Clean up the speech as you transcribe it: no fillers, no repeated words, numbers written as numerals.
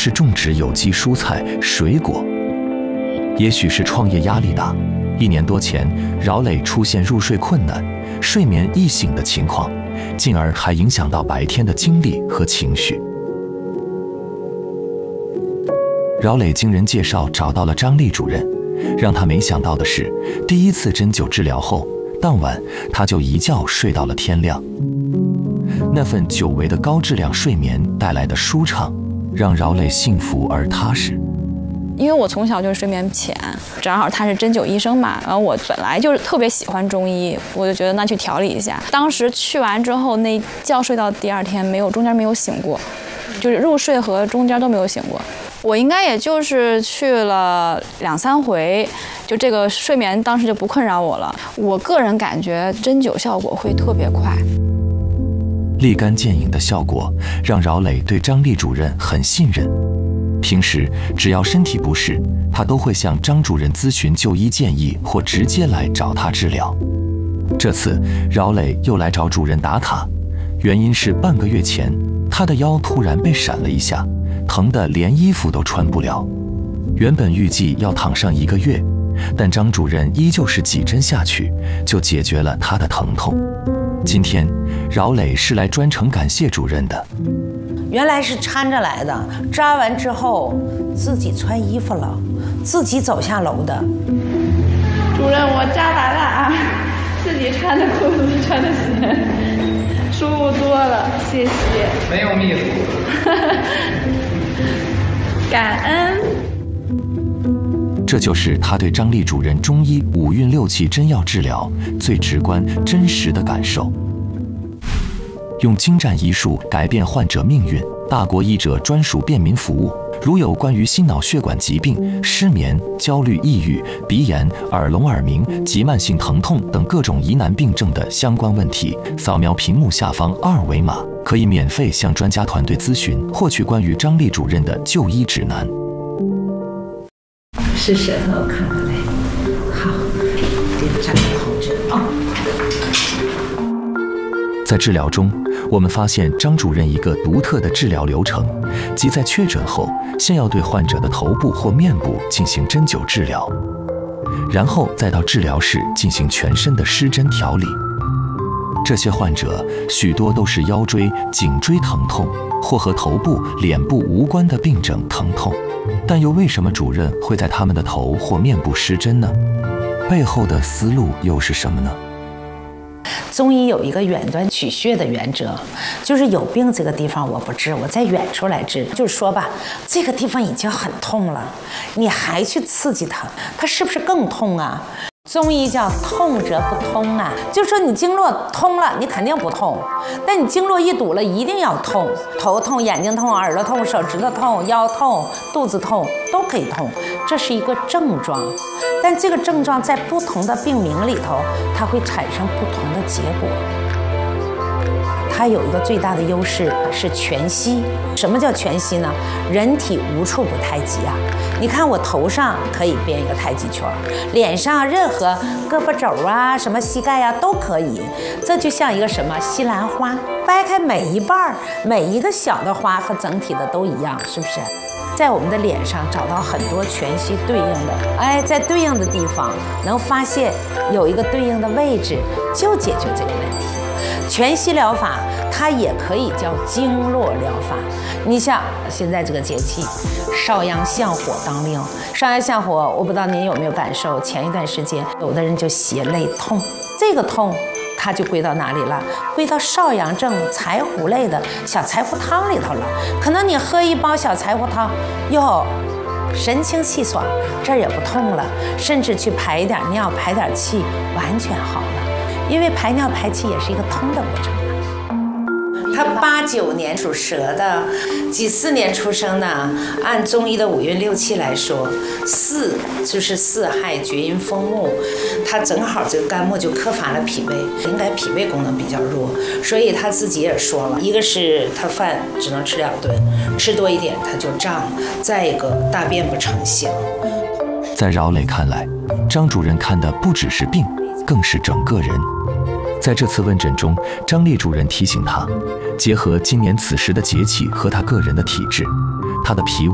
是种植有机蔬菜、水果。也许是创业压力大，1年多前，饶磊出现入睡困难、睡眠易醒的情况，进而还影响到白天的精力和情绪。饶磊经人介绍找到了张丽主任，让他没想到的是，第1次针灸治疗后，当晚他就一觉睡到了天亮。那份久违的高质量睡眠带来的舒畅，让饶磊幸福而踏实。 因为我从小就是睡眠浅，正好他是针灸医生嘛，然后我本来就是特别喜欢中医，我就觉得那去调理一下。当时去完之后，那一觉睡到第2天，中间没有醒过，就是入睡和中间都没有醒过。我应该也就是去了2、3回，就这个睡眠当时就不困扰我了。我个人感觉针灸效果会特别快， 立竿见影的效果让饶磊对张丽主任很信任。平时只要身体不适，他都会向张主任咨询就医建议，或直接来找他治疗。这次饶磊又来找主任打卡，原因是半个月前他的腰突然被闪了一下，疼得连衣服都穿不了。原本预计要躺上1个月，但张主任依旧是几针下去就解决了他的疼痛。今天饶磊是来专程感谢主任的。 原来是搀着来的，扎完之后自己穿衣服了，自己走下楼的。 主任，我扎完了啊，自己穿的裤子穿的鞋，舒服多了，谢谢。 没有秘书。 感恩。 这就是他对张丽主任中医5运6气针药治疗最直观、真实的感受。用精湛医术改变患者命运，大国医者专属便民服务。如有关于心脑血管疾病、失眠、焦虑、抑郁、鼻炎、耳聋耳鸣及慢性疼痛等各种疑难病症的相关问题，扫描屏幕下方2维码，可以免费向专家团队咨询，获取关于张丽主任的就医指南。 是舌头看过来，好，这个站着控制哦。 在治疗中，我们发现张主任一个独特的治疗流程，即在确诊后，先要对患者的头部或面部进行针灸治疗，然后再到治疗室进行全身的施针调理。这些患者许多都是腰椎、颈椎疼痛，或和头部、脸部无关的病症疼痛，但又为什么主任会在他们的头或面部施针呢？背后的思路又是什么呢？ 中医有一个远端取穴的原则，就是有病这个地方我不治，我再远处来治。就是说吧，这个地方已经很痛了，你还去刺激它，它是不是更痛啊？中医叫痛则不通啊，就是说你经络通了，你肯定不痛，但你经络一堵了，一定要痛。头痛、眼睛痛、耳朵痛、手指头痛、腰痛、肚子痛都可以痛，这是一个症状。但这个症状在不同的病名里头，它会产生不同的结果。它有一个最大的优势是全息。什么叫全息呢？人体无处不太极啊！你看我头上可以编一个太极圈，脸上任何胳膊肘啊、什么膝盖啊都可以。这就像一个什么西兰花，掰开每一瓣，每一个小的花和整体的都一样，是不是？在我们的脸上找到很多全息对应的，在对应的地方能发现有一个对应的位置，就解决这个问题。全息疗法它也可以叫经络疗法。你像现在这个节气，少阳向火当令。少阳向火，我不知道您有没有感受？前一段时间，有的人就血泪痛，这个痛它就归到哪里了？归到少阳症、柴胡类的小柴胡汤里头了。可能你喝一包小柴胡汤，哟，神清气爽，这儿也不痛了，甚至去排一点尿、排点气，完全好了。因为排尿排气也是一个通的过程。他89年属蛇的，94年出生的。按中医的5运6气来说，巳就是四害厥阴风木，他正好这个肝木就克伐了脾胃，应该脾胃功能比较弱，所以他自己也说了，一个是他饭只能吃2顿，吃多一点他就胀，再一个大便不成形。 在饶磊看来，张主任看的不只是病，更是整个人。在这次问诊中，张丽主任提醒他，结合今年此时的节气和他个人的体质，他的脾